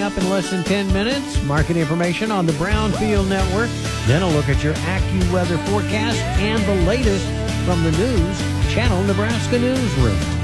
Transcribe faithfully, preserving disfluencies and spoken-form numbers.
Coming up in less than ten minutes, market information on the Brownfield Network, then a look at your AccuWeather forecast and the latest from the News Channel Nebraska Newsroom.